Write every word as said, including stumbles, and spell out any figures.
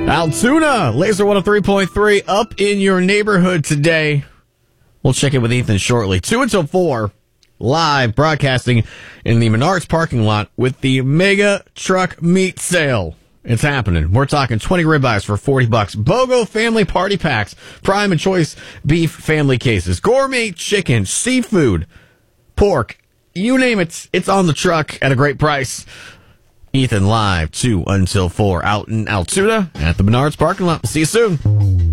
Altoona, Laser one oh three point three, up in your neighborhood today. We'll check in with Ethan shortly. Two until four, live broadcasting in the Menards parking lot with the Mega Truck Meat Sale. It's happening. We're talking twenty ribeyes for forty bucks. BOGO family party packs, prime and choice beef family cases, gourmet chicken, seafood, pork, you name it, it's on the truck at a great price. Ethan live two until four out in Altoona at the Menards parking lot. See you soon.